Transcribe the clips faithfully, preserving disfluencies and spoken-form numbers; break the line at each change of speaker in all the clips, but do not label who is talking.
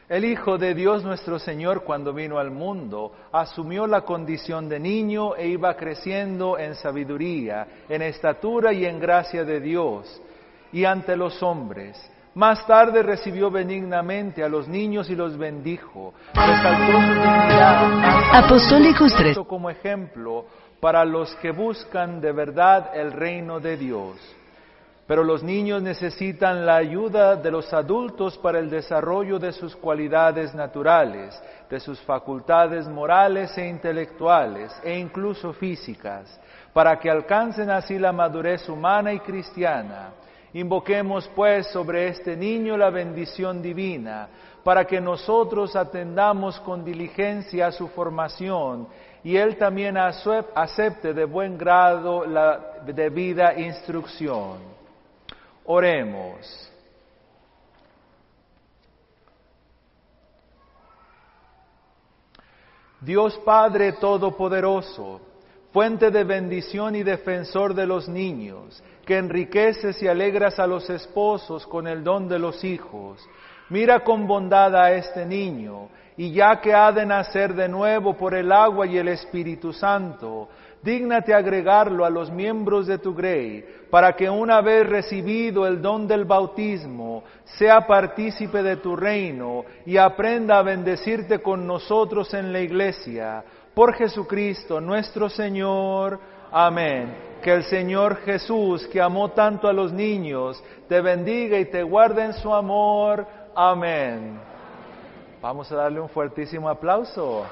El Hijo de Dios nuestro Señor, cuando vino al mundo, asumió la condición de niño e iba creciendo en sabiduría, en estatura y en gracia de Dios y ante los hombres. Más tarde recibió benignamente a los niños y los bendijo. Resaltó su dignidad
Apostólicos tres.
como ejemplo para los que buscan de verdad el reino de Dios. Pero los niños necesitan la ayuda de los adultos para el desarrollo de sus cualidades naturales, de sus facultades morales e intelectuales, e incluso físicas, para que alcancen así la madurez humana y cristiana. Invoquemos pues sobre este niño la bendición divina, para que nosotros atendamos con diligencia a su formación, y él también acepte de buen grado la debida instrucción. Oremos. Dios Padre Todopoderoso, fuente de bendición y defensor de los niños, que enriqueces y alegras a los esposos con el don de los hijos, mira con bondad a este niño, y ya que ha de nacer de nuevo por el agua y el Espíritu Santo, dígnate agregarlo a los miembros de tu grey, para que una vez recibido el don del bautismo, sea partícipe de tu reino y aprenda a bendecirte con nosotros en la iglesia. Por Jesucristo nuestro Señor. Amén. Que el Señor Jesús, que amó tanto a los niños, te bendiga y te guarde en su amor. Amén. Vamos a darle un fuertísimo aplauso.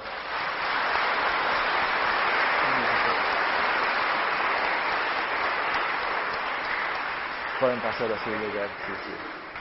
Pueden pasar a su lugar, sí, sí.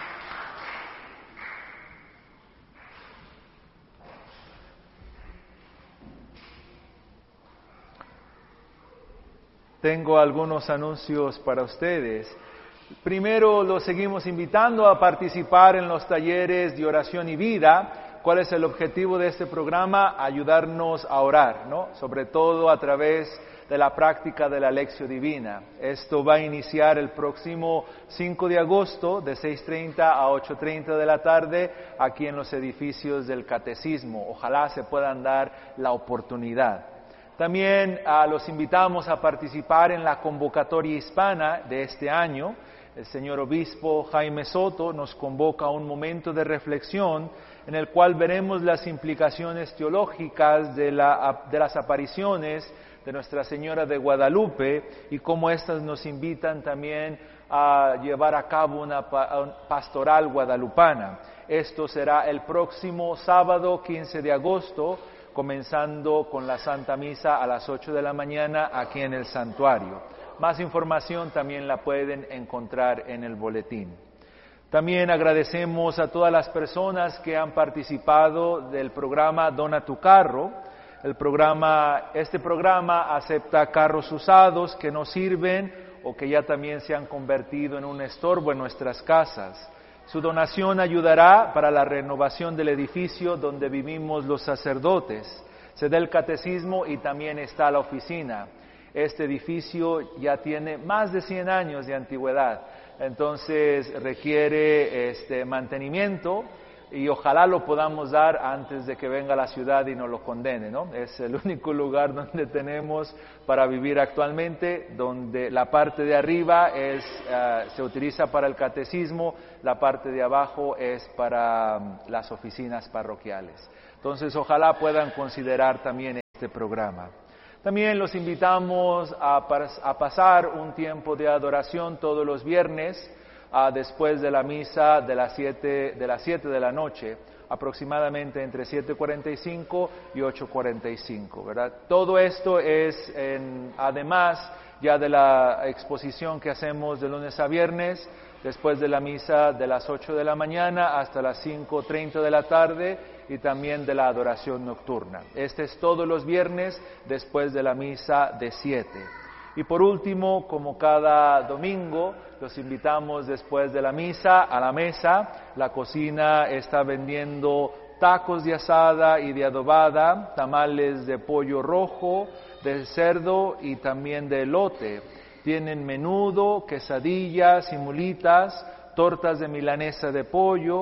Tengo algunos anuncios para ustedes. Primero, los seguimos invitando a participar en los talleres de oración y vida. ¿Cuál es el objetivo de este programa? Ayudarnos a orar, ¿no? Sobre todo a través de la práctica de la Lección Divina. Esto va a iniciar el próximo cinco de agosto de seis treinta a ocho treinta de la tarde aquí en los edificios del Catecismo. Ojalá se puedan dar la oportunidad. También uh, los invitamos a participar en la convocatoria hispana de este año. El señor obispo Jaime Soto nos convoca a un momento de reflexión en el cual veremos las implicaciones teológicas de, la, de las apariciones de Nuestra Señora de Guadalupe y cómo éstas nos invitan también a llevar a cabo una pastoral guadalupana. Esto será el próximo sábado quince de agosto, comenzando con la Santa Misa a las ocho de la mañana aquí en el santuario. Más información también la pueden encontrar en el boletín. También agradecemos a todas las personas que han participado del programa Dona tu Carro. El programa, este programa acepta carros usados que no sirven o que ya también se han convertido en un estorbo en nuestras casas. Su donación ayudará para la renovación del edificio donde vivimos los sacerdotes. Se da el catecismo y también está la oficina. Este edificio ya tiene más de cien años de antigüedad, entonces requiere este mantenimiento y ojalá lo podamos dar antes de que venga la ciudad y nos lo condene, ¿no? Es el único lugar donde tenemos para vivir actualmente, donde la parte de arriba es, uh, se utiliza para el catecismo, la parte de abajo es para um, las oficinas parroquiales. Entonces ojalá puedan considerar también este programa. También los invitamos a, a pasar un tiempo de adoración todos los viernes, Uh, después de la misa de las siete de las siete de la noche, aproximadamente entre siete cuarenta y cinco y ocho cuarenta y cinco, ¿verdad? Todo esto es en, además ya de la exposición que hacemos de lunes a viernes, después de la misa de las ocho de la mañana hasta las cinco treinta de la tarde y también de la adoración nocturna. Este es todos los viernes después de la misa de siete. Y por último, como cada domingo, los invitamos después de la misa a la mesa. La cocina está vendiendo tacos de asada y de adobada, tamales de pollo rojo, de cerdo y también de elote. Tienen menudo, quesadillas y mulitas, tortas de milanesa de pollo,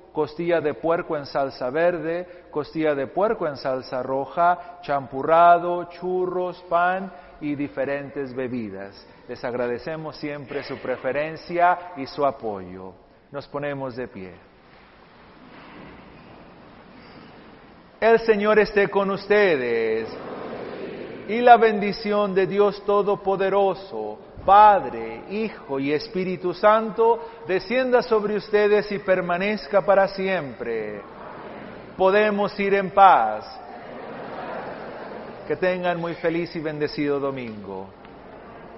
costilla de puerco en salsa verde, costilla de puerco en salsa roja, champurrado, churros, pan y diferentes bebidas. Les agradecemos siempre su preferencia y su apoyo. Nos ponemos de pie. El Señor esté con ustedes. Y la bendición de Dios Todopoderoso, Padre, Hijo y Espíritu Santo, descienda sobre ustedes y permanezca para siempre. Podemos ir en paz. Que tengan muy feliz y bendecido domingo.